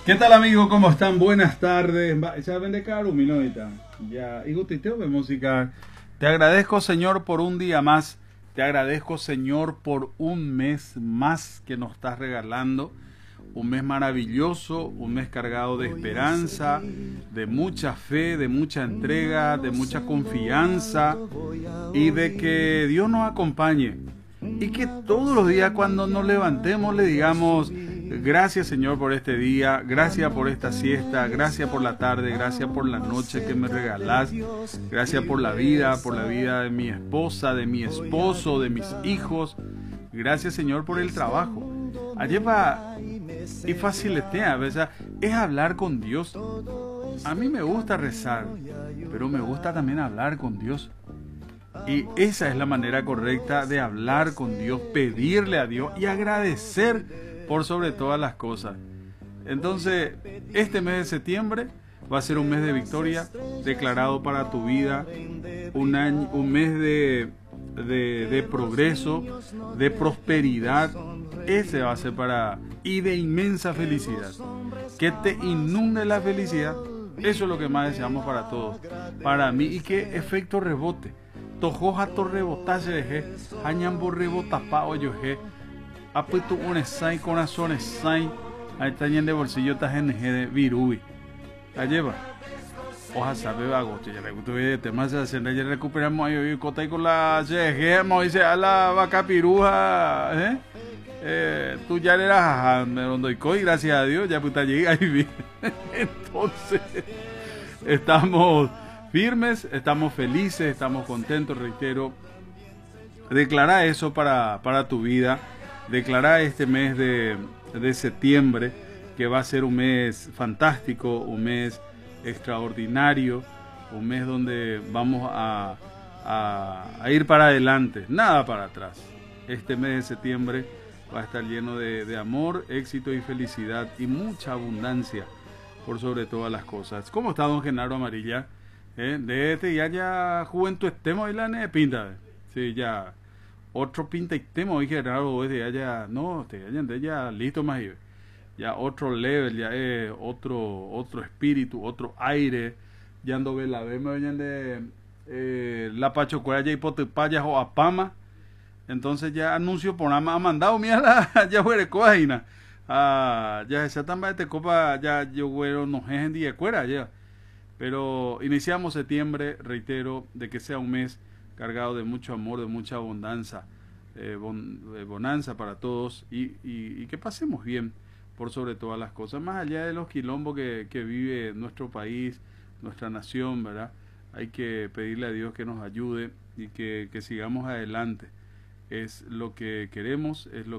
¿Qué tal, amigos? ¿Cómo están? Buenas tardes. Ya vende caro, mi novita. Ya, y gustiteo de música. Te agradezco, Señor, por un día más. Te agradezco, Señor, por un mes más que nos estás regalando. Un mes maravilloso, un mes cargado de esperanza, de mucha fe, de mucha entrega, de mucha confianza y de que Dios nos acompañe. Y que todos los días cuando nos levantemos le digamos: gracias, Señor, por este día, gracias por esta siesta, gracias por la tarde, gracias por la noche que me regalás, gracias por la vida de mi esposa, de mi esposo, de mis hijos. Gracias, Señor, por el trabajo. Lleva y facilitea, ¿verdad? Es hablar con Dios. A mí me gusta rezar, pero me gusta también hablar con Dios. Y esa es la manera correcta de hablar con Dios, pedirle a Dios y agradecer por sobre todas las cosas. Entonces, este mes de septiembre va a ser un mes de victoria declarado para tu vida, un mes de progreso, de prosperidad. Ese va a ser y de inmensa felicidad. Que te inunde la felicidad. Eso es lo que más deseamos para todos. Para mí, y que efecto rebote. Tojoja to rebotase de hañambo rebota pa oyoje. Apuesto un esai corazón esai. Ahí está en de bolsillo ta de virubi. La lleva. Oja sabe vago, ya le gustó de temas de hacer, ya recuperamos ahí cota y con la CG, dice a la vaca piruja, tú ya eras me donde y gracias a Dios, ya puta llega y bien. Entonces, estamos firmes, estamos felices, estamos contentos, reitero. Declara eso para tu vida, declara este mes de septiembre, que va a ser un mes fantástico, un mes extraordinario, un mes donde vamos a ir para adelante, nada para atrás. Este mes de septiembre va a estar lleno de amor, éxito y felicidad y mucha abundancia por sobre todas las cosas. ¿Cómo está don Genaro Amarilla? De este ya juventud estemos y la pinta. Sí, ya otro pinta y temo y Genaro desde allá, no, ya listo más ya otro level, ya es otro espíritu, otro aire. Ya ando ve la vez me vayan de la pachocuera ya hipotepaya o apama. Entonces ya anuncio por ha mandado mira ya fuere coaina. Ya se también te copa ya yo güero no es día cuera ya. Pero iniciamos septiembre, reitero, de que sea un mes cargado de mucho amor, de mucha abundancia, bonanza para todos y que pasemos bien por sobre todas las cosas, más allá de los quilombos que vive nuestro país, nuestra nación, ¿verdad? Hay que pedirle a Dios que nos ayude y que sigamos adelante. Es lo que queremos, es lo